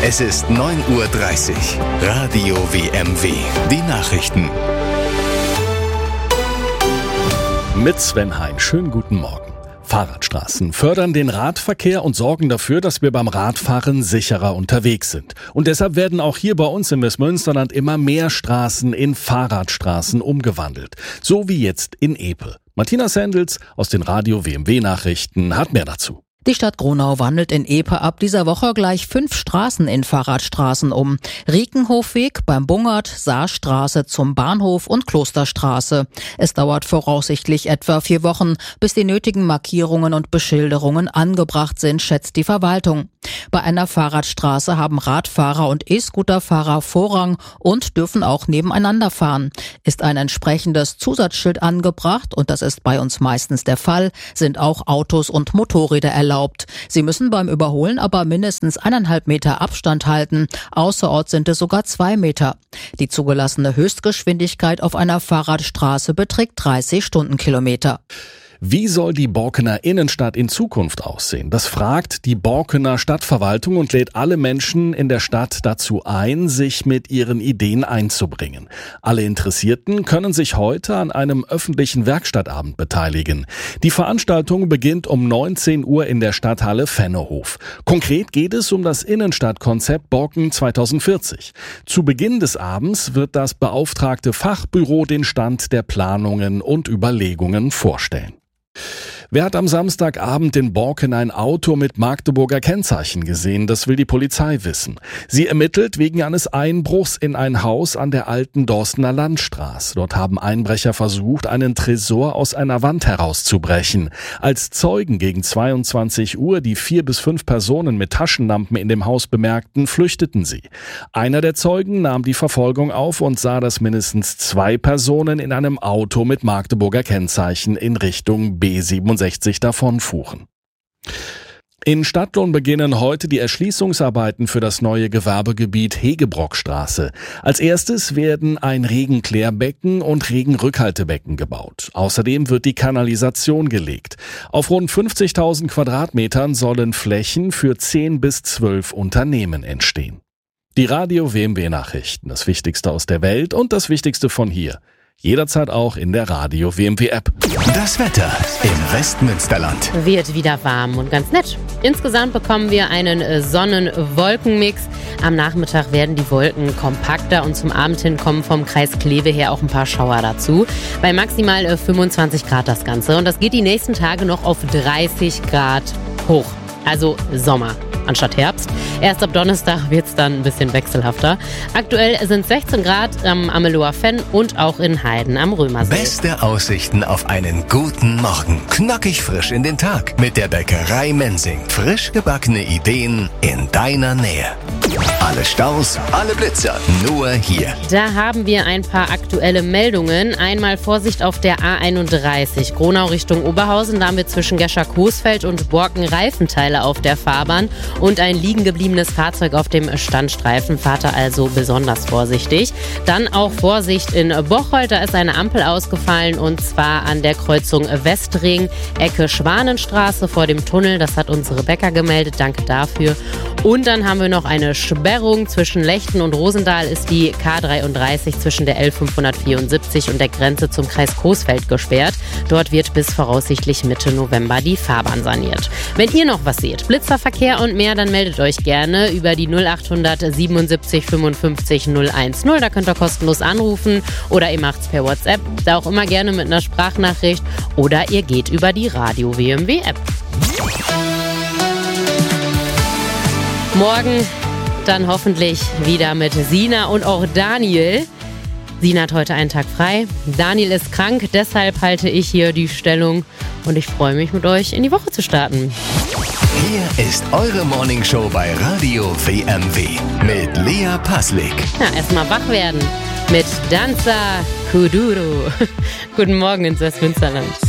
Es ist 9:30 Uhr. Radio WMW. Die Nachrichten. Mit Sven Hein. Schönen guten Morgen. Fahrradstraßen fördern den Radverkehr und sorgen dafür, dass wir beim Radfahren sicherer unterwegs sind. Und deshalb werden auch hier bei uns im Westmünsterland immer mehr Straßen in Fahrradstraßen umgewandelt. So wie jetzt in Epe. Martina Sendels aus den Radio WMW Nachrichten hat mehr dazu. Die Stadt Gronau wandelt in Epe ab dieser Woche gleich 5 Straßen in Fahrradstraßen um. Riekenhofweg beim Bungert, Saarstraße zum Bahnhof und Klosterstraße. Es dauert voraussichtlich etwa 4 Wochen, bis die nötigen Markierungen und Beschilderungen angebracht sind, schätzt die Verwaltung. Bei einer Fahrradstraße haben Radfahrer und E-Scooterfahrer Vorrang und dürfen auch nebeneinander fahren. Ist ein entsprechendes Zusatzschild angebracht, und das ist bei uns meistens der Fall, sind auch Autos und Motorräder erlaubt. Sie müssen beim Überholen aber mindestens 1,5 Meter Abstand halten. Außerorts sind es sogar 2 Meter. Die zugelassene Höchstgeschwindigkeit auf einer Fahrradstraße beträgt 30 Stundenkilometer. Wie soll die Borkener Innenstadt in Zukunft aussehen? Das fragt die Borkener Stadtverwaltung und lädt alle Menschen in der Stadt dazu ein, sich mit ihren Ideen einzubringen. Alle Interessierten können sich heute an einem öffentlichen Werkstattabend beteiligen. Die Veranstaltung beginnt um 19 Uhr in der Stadthalle Fennehof. Konkret geht es um das Innenstadtkonzept Borken 2040. Zu Beginn des Abends wird das beauftragte Fachbüro den Stand der Planungen und Überlegungen vorstellen. Wer hat am Samstagabend in Borken ein Auto mit Magdeburger Kennzeichen gesehen? Das will die Polizei wissen. Sie ermittelt wegen eines Einbruchs in ein Haus an der alten Dorstener Landstraße. Dort haben Einbrecher versucht, einen Tresor aus einer Wand herauszubrechen. Als Zeugen gegen 22 Uhr die 4 bis 5 Personen mit Taschenlampen in dem Haus bemerkten, flüchteten sie. Einer der Zeugen nahm die Verfolgung auf und sah, dass mindestens 2 Personen in einem Auto mit Magdeburger Kennzeichen in Richtung B67 davonfuhren. In Stadtlohn beginnen heute die Erschließungsarbeiten für das neue Gewerbegebiet Hegebrockstraße. Als erstes werden ein Regenklärbecken und Regenrückhaltebecken gebaut. Außerdem wird die Kanalisation gelegt. Auf rund 50.000 Quadratmetern sollen Flächen für 10 bis 12 Unternehmen entstehen. Die Radio WMW Nachrichten, das Wichtigste aus der Welt und das Wichtigste von hier. Jederzeit auch in der Radio WMW App. Das Wetter im Westmünsterland. Wird wieder warm und ganz nett. Insgesamt bekommen wir einen Sonnen-Wolken-Mix. Am Nachmittag werden die Wolken kompakter und zum Abend hin kommen vom Kreis Kleve her auch ein paar Schauer dazu. Bei maximal 25 Grad das Ganze. Und das geht die nächsten Tage noch auf 30 Grad hoch. Also Sommer anstatt Herbst. Erst ab Donnerstag wird es dann ein bisschen wechselhafter. Aktuell sind 16 Grad am Ameloer Fenn und auch in Heiden am Römersee. Beste Aussichten auf einen guten Morgen. Knackig frisch in den Tag mit der Bäckerei Mensing. Frisch gebackene Ideen in deiner Nähe. Alle Staus, alle Blitzer, nur hier. Da haben wir ein paar aktuelle Meldungen. Einmal Vorsicht auf der A31, Gronau Richtung Oberhausen. Da haben wir zwischen Gescher-Coesfeld und Borken Reifenteile auf der Fahrbahn und ein liegen gebliebenes Fahrzeug auf dem Standstreifen. Fahrt da also besonders vorsichtig. Dann auch Vorsicht in Bocholt. Da ist eine Ampel ausgefallen und zwar an der Kreuzung Westring, Ecke Schwanenstraße vor dem Tunnel. Das hat unsere Bäcker gemeldet. Danke dafür. Und dann haben wir noch eine Sperrung zwischen Lechten und Rosendahl ist die K33 zwischen der L574 und der Grenze zum Kreis Coesfeld gesperrt. Dort wird bis voraussichtlich Mitte November die Fahrbahn saniert. Wenn ihr noch was seht, Blitzerverkehr und mehr, dann meldet euch gerne über die 0800 77 55 010. Da könnt ihr kostenlos anrufen oder ihr macht's per WhatsApp. Da auch immer gerne mit einer Sprachnachricht oder ihr geht über die Radio WMW App. Morgen dann hoffentlich wieder mit Sina und auch Daniel. Sina hat heute einen Tag frei. Daniel ist krank, deshalb halte ich hier die Stellung und ich freue mich, mit euch in die Woche zu starten. Hier ist eure Morningshow bei Radio WMW mit Lea Paslik. Ja, erstmal wach werden mit Danza Kuduro. Guten Morgen ins Westmünsterland.